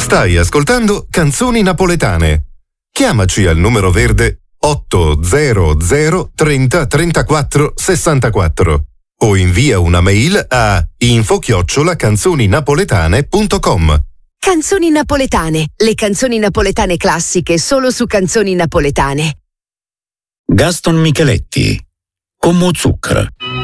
Stai ascoltando Canzoni Napoletane. Chiamaci al numero verde 800 30 34 64 o invia una mail a info@canzoninapoletane.com. Canzoni napoletane, le canzoni napoletane classiche solo su Canzoni Napoletane. Gaston Micheletti, Como zucchero.